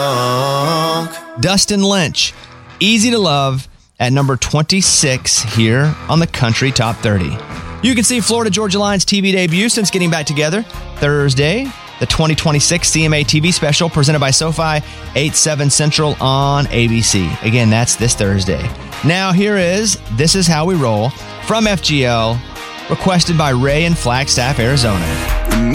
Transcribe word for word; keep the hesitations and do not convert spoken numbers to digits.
Dustin Lynch, Easy to Love, at number twenty-six here on the Country Top thirty. You can see Florida Georgia Line's T V debut since getting back together Thursday, the twenty twenty-six C M A T V special presented by SoFi, eight, seven Central on A B C. Again, that's this Thursday. Now here is This Is How We Roll from F G L, requested by Ray in Flagstaff, Arizona.